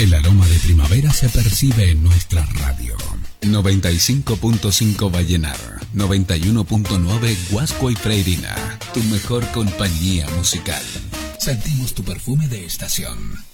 El aroma de primavera se percibe en nuestra radio. 95.5 Vallenar, 91.9 Huasco y Freirina, tu mejor compañía musical. Sentimos tu perfume de estación.